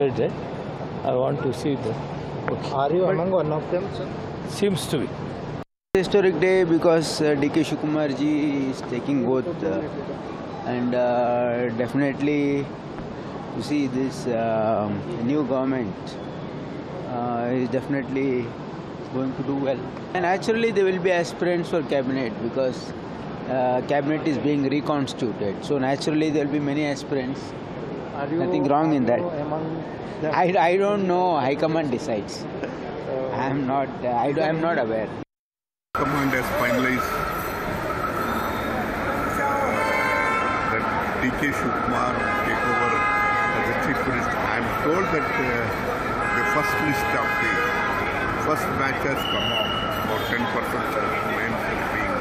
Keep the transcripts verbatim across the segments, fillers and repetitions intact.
That I want to see them. Okay. Are you but among one of them, sir? Seems to be. Historic day because uh, D K Shivakumar ji is taking both, uh, and uh, definitely you see this uh, new government uh, is definitely going to do well. And actually there will be aspirants for cabinet because uh, cabinet is being reconstituted. So naturally there will be many aspirants. Are you, Nothing wrong in that. Among them? I, I don't know. High Command decides. Uh, I am not. Uh, I am not aware. Command has finalized that D K Shivakumar will take over as the Chief Minister. I am told that uh, the first list of the first batch has come out. About ten percent names are being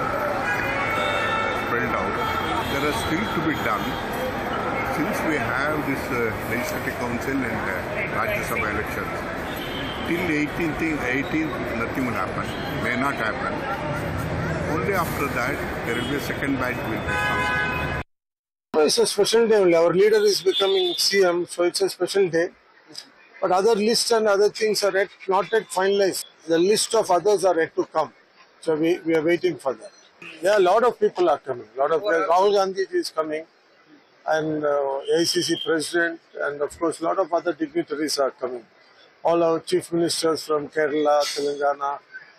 uh, spelled out. There is still to be done. Since we have this uh, Legislative Council and uh, Rajya Sabha elections, till eighteenth, eighteenth nothing will happen, may not happen. Only after that, there will be a second batch will be found. It's a special day only. Our leader is becoming C M, so it's a special day. But other lists and other things are yet, not yet finalized. The list of others are yet to come. So we, we are waiting for that. Yeah, a lot of people are coming. A lot of Rahul Gandhi is coming. And uh, A I C C President, and of course a lot of other dignitaries are coming. All our chief ministers from Kerala, Telangana.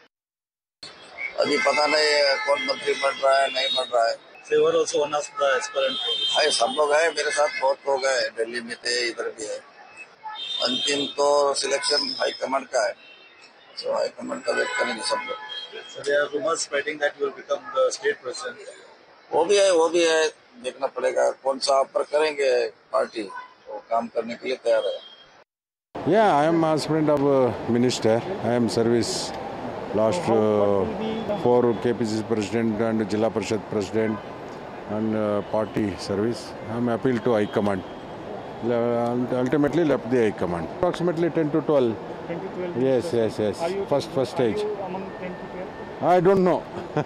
अभी पता नहीं कौन मंत्री बन रहा है नहीं बन रहा है. So you are also one of the aspirant. हाय सब लोग हैं मेरे साथ बहुत लोग हैं दिल्ली में थे इधर भी है. अंतिम तो सिलेक्शन हाई कमांड का है. So हाई कमांड का वेट करेंगे सब लोग. So there are rumors spreading that you will become the state president. वो भी है वो भी है देखना पड़ेगा कौन सा पर करेंगे पार्टी वो काम करने के लिए तैयार है. Yeah, I am aspirant of uh, minister. I am service last uh, four K P C C president and Jilla Parishad president and uh, party service. I am appeal to High Command. Ultimately left the High Command. Approximately ten to twelve. ten to twelve. Yes, yes, yes. Are you first first stage. Are you among ten to twelve? I don't know.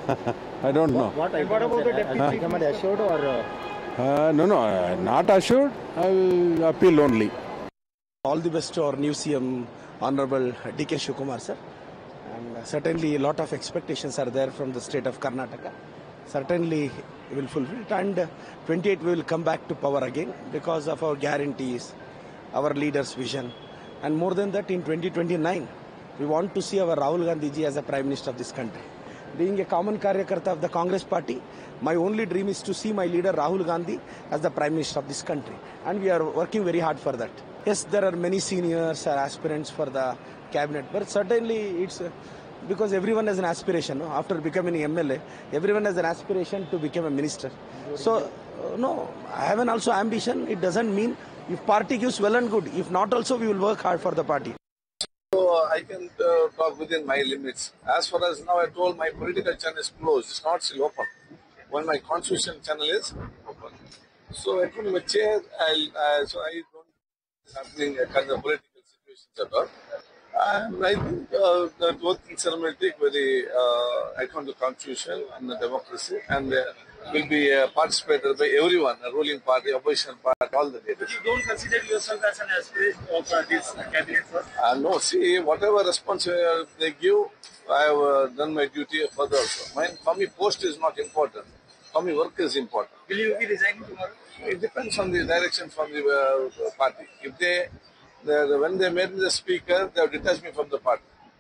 I don't know. What, what, what about the deputy command assured or? Uh... Uh, no, no, uh, not assured. I will appeal only. All the best to our new C M, Honorable D K Shivakumar, sir. And uh, certainly a lot of expectations are there from the state of Karnataka. Certainly we will fulfill it. And uh, twenty-eight we will come back to power again because of our guarantees, our leaders' vision. And more than that, in twenty twenty-nine, we want to see our Rahul Gandhi ji as a Prime Minister of this country. Being a common Karyakarta of the Congress party, my only dream is to see my leader Rahul Gandhi as the Prime Minister of this country. And we are working very hard for that. Yes, there are many seniors or aspirants for the cabinet, but certainly it's uh, because everyone has an aspiration. No? After becoming an M L A, everyone has an aspiration to become a minister. So, uh, no, I have an also ambition. It doesn't mean if party gives well and good. If not also, we will work hard for the party. So I can uh, talk within my limits. As far as now I told my political channel is closed. It's not still open. When my constitution channel is open. So it will mature. I'll, uh, so I don't happening a kind of political situations at all. And I think uh, that both things will take very uh, account of constitution and the democracy, and uh, will be uh, participated by everyone, a ruling party, opposition party, all the leaders. But you don't consider yourself as an aspirant of uh, this cabinet first? Uh, no, see, whatever response uh, they give, I have uh, done my duty further also. My, for me, post is not important. For me, work is important. Will you be resigning tomorrow? It depends on the direction from the uh, party. If they, they, when they made me the speaker, they have detached me from the party.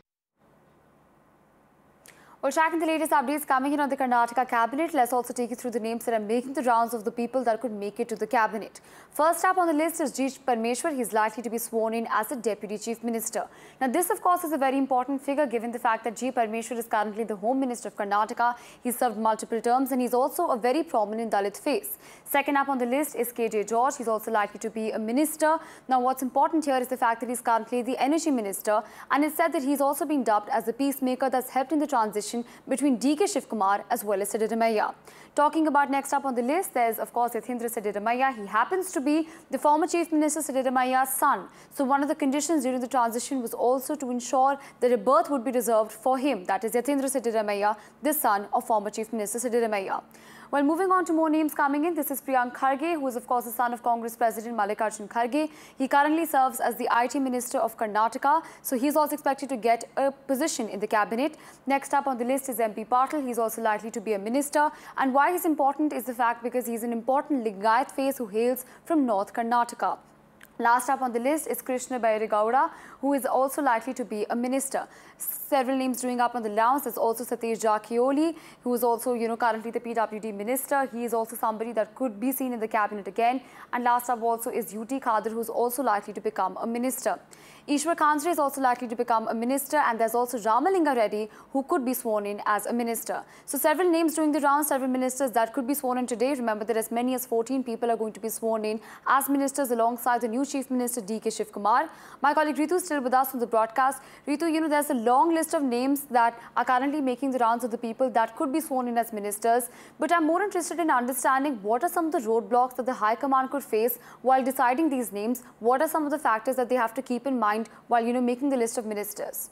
Well, tracking the latest updates coming in on the Karnataka cabinet, let's also take you through the names that are making the rounds of the people that could make it to the cabinet. First up on the list is G. Parmeshwar. He is likely to be sworn in as the Deputy Chief Minister. Now, this, of course, is a very important figure given the fact that G. Parmeshwar is currently the Home Minister of Karnataka. He's served multiple terms and he's also a very prominent Dalit face. Second up on the list is K J George. He's also likely to be a minister. Now, what's important here is the fact that he's currently the Energy Minister, and it's said that he's also been dubbed as the peacemaker that's helped in the transition between D K Shivakumar as well as Siddaramaiah. Talking about next up on the list, there's of course Yatindra Siddaramaiah. He happens to be the former Chief Minister Siddaramaiah's son. So one of the conditions during the transition was also to ensure that a berth would be reserved for him. That is Yatindra Siddaramaiah, the son of former Chief Minister Siddaramaiah. Well, moving on to more names coming in, this is Priyank Kharge, who is of course the son of Congress President Mallikarjun Kharge. He currently serves as the I T Minister of Karnataka, so he is also expected to get a position in the cabinet. Next up on the list is M P Patil. He is also likely to be a minister. And why he's important is the fact because he's an important Lingayat face who hails from North Karnataka. Last up on the list is Krishna Bairegowda, who is also likely to be a minister. Several names drawing up on the rounds. There's also Satish Jakioli, who is also, you know, currently the P W D minister. He is also somebody that could be seen in the cabinet again. And last up also is U T Khadr, who is also likely to become a minister. Ishwar Khandre is also likely to become a minister, and there's also Ramalinga Reddy, who could be sworn in as a minister. So several names during the round, several ministers that could be sworn in today. Remember that as many as fourteen people are going to be sworn in as ministers alongside the new Chief Minister D K Shivkumar. My colleague Ritu is still with us from the broadcast. Ritu, you know, there's a long list of names that are currently making the rounds of the people that could be sworn in as ministers. But I'm more interested in understanding what are some of the roadblocks that the High Command could face while deciding these names. What are some of the factors that they have to keep in mind while, you know, making the list of ministers?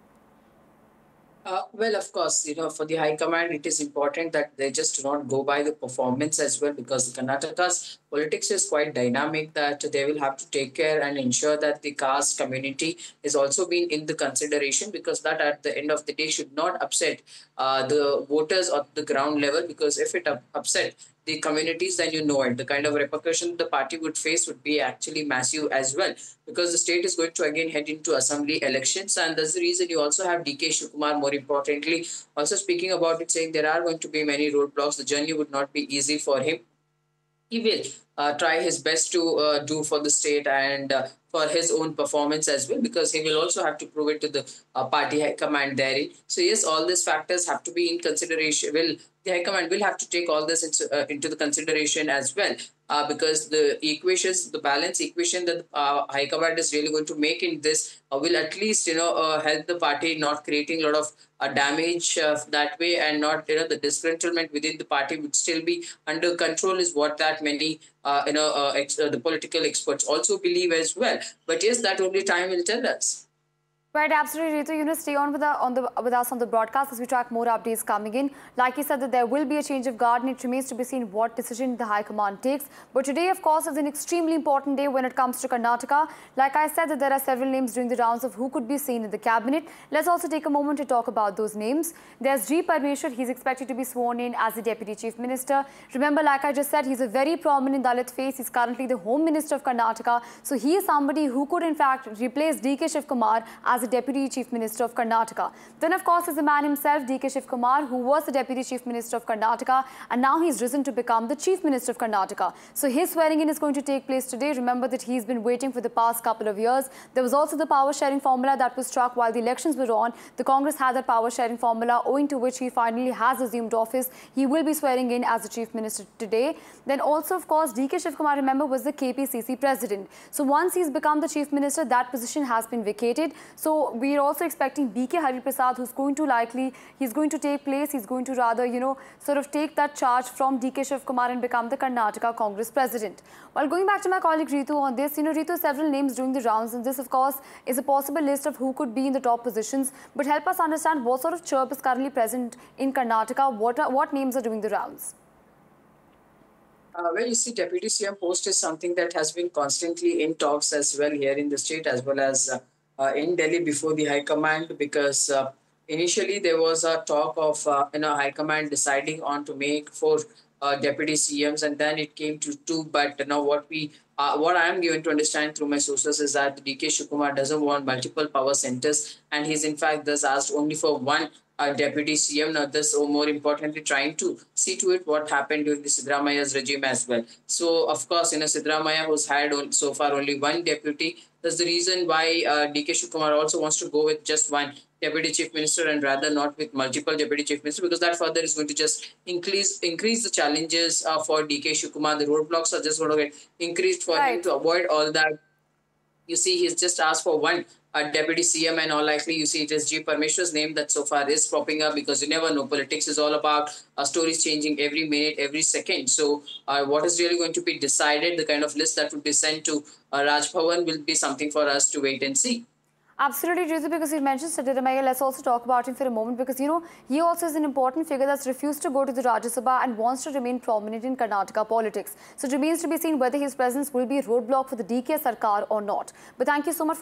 Uh, well, of course, you know, for the High Command, it is important that they just do not go by the performance as well, because Karnataka's politics is quite dynamic, that they will have to take care and ensure that the caste community is also being in the consideration, because that at the end of the day should not upset uh, the voters at the ground level, because if it up upset the communities, then you know it. The kind of repercussion the party would face would be actually massive as well, because the state is going to again head into assembly elections, and that's the reason you also have D K Shivkumar, more importantly, also speaking about it, saying there are going to be many roadblocks. The journey would not be easy for him. He will uh, try his best to uh, do for the state and uh, for his own performance as well, because he will also have to prove it to the uh, party high command therein. So yes, all these factors have to be in consideration. Will the high command will have to take all this into, uh, into the consideration as well, uh, because the equations, the balance equation that uh, high command is really going to make in this uh, will at least, you know, uh, help the party not creating a lot of uh, damage uh, that way, and not, you know, the disgruntlement within the party would still be under control, is what that many uh, you know uh, ex uh, the political experts also believe as well. But yes, that only time will tell us. Right, absolutely, Ritu. You know, stay on with, the, on the, with us on the broadcast as we track more updates coming in. Like you said, that there will be a change of guard, and it remains to be seen what decision the High Command takes. But today, of course, is an extremely important day when it comes to Karnataka. Like I said, that there are several names during the rounds of who could be seen in the cabinet. Let's also take a moment to talk about those names. There's G. Parmeshwar. He's expected to be sworn in as the Deputy Chief Minister. Remember, like I just said, he's a very prominent Dalit face. He's currently the Home Minister of Karnataka. So he is somebody who could, in fact, replace D K Shivkumar as the Deputy Chief Minister of Karnataka. Then, of course, is the man himself, D K Shivkumar, who was the Deputy Chief Minister of Karnataka, and now he's risen to become the Chief Minister of Karnataka. So his swearing in is going to take place today. Remember that he's been waiting for the past couple of years. There was also the power sharing formula that was struck while the elections were on. The Congress had that power sharing formula, owing to which he finally has assumed office. He will be swearing in as the Chief Minister today. Then also, of course, D K Shivkumar, remember, was the K P C C President. So once he's become the Chief Minister, that position has been vacated. So we we're also expecting B K Hariprasad, who's going to likely, he's going to take place, he's going to rather, you know, sort of take that charge from D K Shivkumar and become the Karnataka Congress President. While going back to my colleague Ritu on this, you know, Ritu, several names during the rounds, and this, of course, is a possible list of who could be in the top positions. But help us understand what sort of chirp is currently present in Karnataka, what, are, what names are doing the rounds? Uh, well, you see, Deputy C M post is something that has been constantly in talks as well here in the state, as well as uh, uh, in Delhi before the High Command, because uh, initially there was a talk of uh, you know High Command deciding on to make four uh, Deputy C Ms, and then it came to two. But now what we uh, what I am given to understand through my sources is that D K Shivkumar doesn't want multiple power centers, and he's in fact thus asked only for one Uh, Deputy C M, now this, or more importantly, trying to see to it what happened during the Siddaramaya's regime as well. So, of course, you know, Siddaramaya, who's had on, so far only one deputy, that's the reason why uh, D K Shivkumar also wants to go with just one Deputy Chief Minister and rather not with multiple Deputy Chief Minister, because that further is going to just increase increase the challenges uh, for D K Shivkumar. The roadblocks are just going to get increased for right. him to avoid all that. You see, he's just asked for one uh, Deputy C M, and all likely you see it is G. Parmeshwar's name that so far is popping up, because you never know. Politics is all about uh, stories changing every minute, every second. So uh, what is really going to be decided, the kind of list that would be sent to uh, Raj Bhavan, will be something for us to wait and see. Absolutely, Jyoti, because you mentioned Siddaramaiah. Let's also talk about him for a moment because, you know, he also is an important figure that's refused to go to the Rajya Sabha and wants to remain prominent in Karnataka politics. So it remains to be seen whether his presence will be a roadblock for the D K Sarkar or not. But thank you so much for